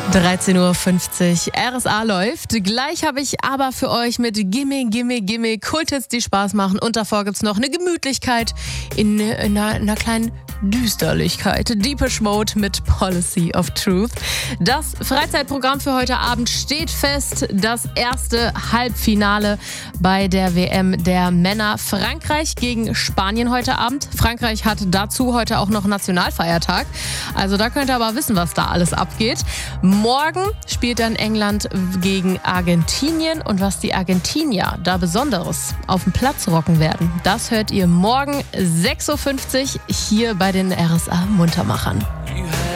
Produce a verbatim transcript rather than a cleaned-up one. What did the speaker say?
dreizehn Uhr fünfzig, R S A läuft. Gleich habe ich aber für euch mit Gimme, Gimme, Gimme Kulthits, die Spaß machen. Und davor gibt es noch eine Gemütlichkeit in, in, einer, in einer kleinen Düsterlichkeit. Deepish Mode mit Policy of Truth. Das Freizeitprogramm für heute Abend steht fest. Das erste Halbfinale bei der W M der Männer. Frankreich gegen Spanien heute Abend. Frankreich hat dazu heute auch noch Nationalfeiertag. Also da könnt ihr aber wissen, was da alles abgeht. Morgen spielt dann England gegen Argentinien. Und was die Argentinier da Besonderes auf dem Platz rocken werden, das hört ihr morgen sechs Uhr fünfzig hier bei den R S A Muntermachern.